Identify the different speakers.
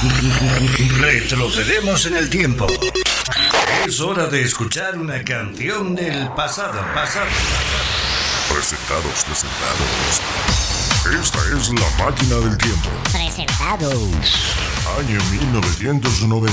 Speaker 1: Retrocedemos en el tiempo. Es hora de escuchar una canción del pasado.
Speaker 2: Presentados. Esta es la máquina del tiempo.
Speaker 3: Presentados.
Speaker 2: Año 1990.